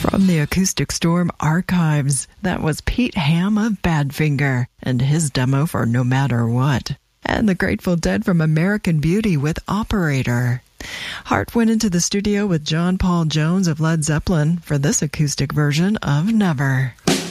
From the Acoustic Storm archives, that was Pete Ham of Badfinger and his demo for No Matter What. And the Grateful Dead from American Beauty with Operator. Hart went into the studio with John Paul Jones of Led Zeppelin for this acoustic version of Never.